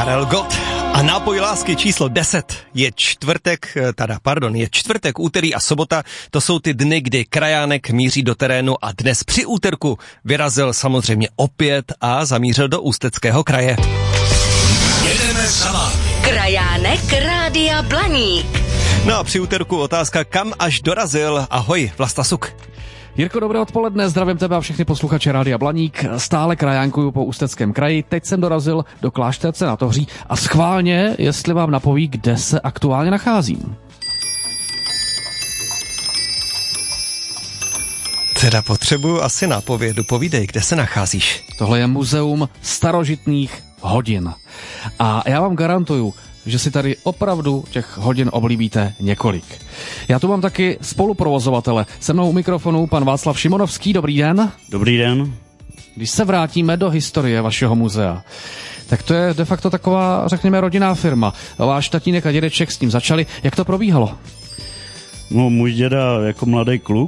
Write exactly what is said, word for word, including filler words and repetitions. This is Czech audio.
Karel Gott a nápoj lásky číslo deset. Je čtvrtek, teda pardon, je čtvrtek, úterý a sobota. To jsou ty dny, kdy krajánek míří do terénu a dnes při úterku vyrazil samozřejmě opět a zamířil do Ústeckého kraje. Jedeme sama. Krajánek Rádia Blaník. No a při úterku otázka, kam až dorazil. Ahoj, Vlasta Suk. Jirko, dobré odpoledne, zdravím tebe a všechny posluchače Rádia Blaník. Stále krajánkuju po Ústeckém kraji. Teď jsem dorazil do Klášterce nad Ohří a schválně, jestli vám napoví, kde se aktuálně nacházím. Teda potřebuju asi nápovědu. Povídej, kde se nacházíš? Tohle je muzeum starožitných hodin. A já vám garantuju, že si tady opravdu těch hodin oblíbíte několik. Já tu mám taky spoluprovozovatele. Se mnou u mikrofonu pan Václav Šimonovský. Dobrý den. Dobrý den. Když se vrátíme do historie vašeho muzea, tak to je de facto taková, řekněme, rodinná firma. Váš tatínek a dědeček s tím začali. Jak to probíhalo? No, můj děda jako mladý kluk